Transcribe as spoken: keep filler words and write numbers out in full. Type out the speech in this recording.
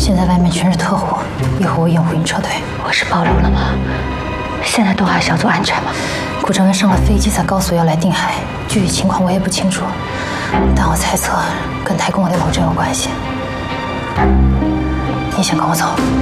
现在外面全是特务，一会儿我掩护你撤退。 我是暴露了吗？现在东海小组安全吗？ 顾正文上了飞机，才告诉我要来定海，具体情况我也不清楚，但我猜测跟台共的老郑有关系。你先跟我走。